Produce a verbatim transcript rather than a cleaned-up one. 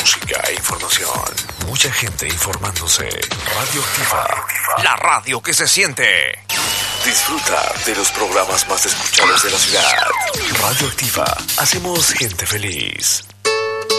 música e información. Mucha gente informándose. Radioactiva. La radio que se siente. Disfruta de los programas más escuchados de la ciudad. Radioactiva. Hacemos gente feliz.